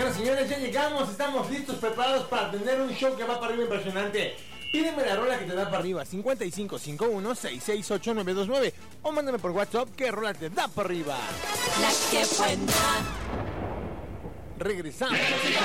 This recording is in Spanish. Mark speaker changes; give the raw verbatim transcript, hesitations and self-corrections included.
Speaker 1: Señoras y señores, ya llegamos, estamos listos, preparados para tener un show que va para arriba impresionante. Pídeme la rola que te da para arriba, cincuenta y cinco cincuenta y uno sesenta y seis ocho nueve dos nueve, o mándame por WhatsApp qué rola te da para arriba.
Speaker 2: La que buena.
Speaker 1: Regresamos.